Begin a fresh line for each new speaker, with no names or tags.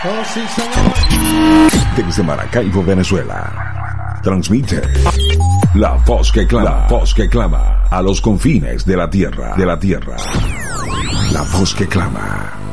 Oh, sí, señor.
Desde Maracaibo, Venezuela. Transmite la voz que clama a los confines de la tierra. La voz que clama.